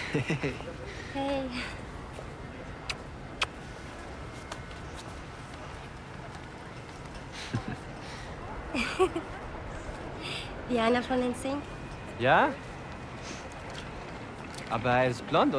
Hey. Wie einer von den Zehn? Ja? Aber er ist blond,